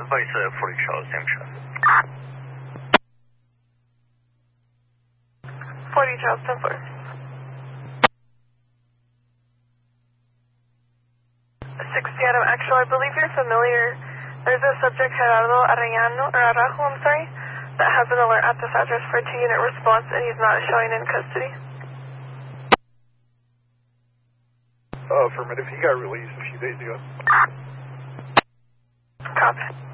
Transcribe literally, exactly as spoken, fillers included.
Vice uh, forty Charles, same shot. forty Charles, ten four. sixty Adam, actually, I believe you're familiar. There's a subject, Gerardo Arellano, or Arajo, I'm sorry, that has an alert at this address for a two-unit response, and he's not showing in custody. Uh, affirmative. He got released a few days ago. Copy.